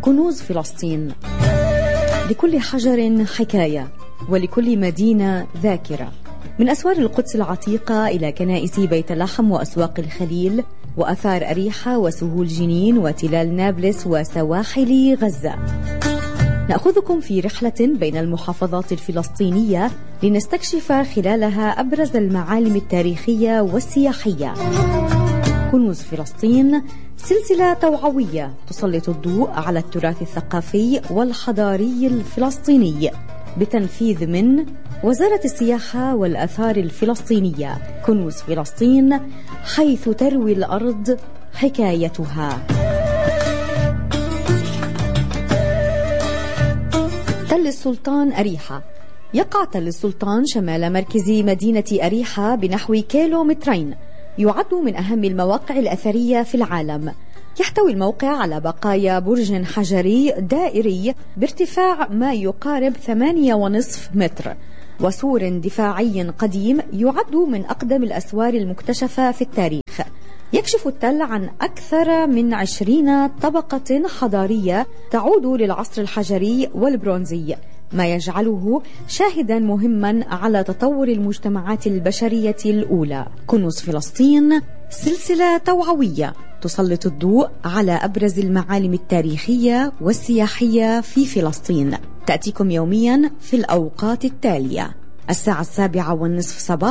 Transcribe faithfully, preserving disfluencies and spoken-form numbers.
كنوز فلسطين. لكل حجر حكاية، ولكل مدينة ذاكرة. من أسوار القدس العتيقة إلى كنائس بيت لحم وأسواق الخليل وأثار أريحة وسهول جنين وتلال نابلس وسواحل غزة. نأخذكم في رحلة بين المحافظات الفلسطينية لنستكشف خلالها أبرز المعالم التاريخية والسياحية. كنوز فلسطين، سلسلة توعوية تسلط الضوء على التراث الثقافي والحضاري الفلسطيني بتنفيذ من وزارة السياحة والآثار الفلسطينية. كنوز فلسطين، حيث تروي الأرض حكايتها. تل السلطان أريحة. يقع تل السلطان شمال مركز مدينة أريحة بنحو كيلومترين. يعد من أهم المواقع الأثرية في العالم. يحتوي الموقع على بقايا برج حجري دائري بارتفاع ما يقارب ثمانية ونصف متر، وسور دفاعي قديم يعد من أقدم الأسوار المكتشفة في التاريخ. يكشف التل عن أكثر من عشرين طبقة حضارية تعود للعصر الحجري والبرونزي، ما يجعله شاهدا مهما على تطور المجتمعات البشرية الأولى. كنوز فلسطين، سلسلة توعوية تسلط الضوء على أبرز المعالم التاريخية والسياحية في فلسطين. تأتيكم يوميا في الأوقات التالية: الساعة السابعة والنصف صباحا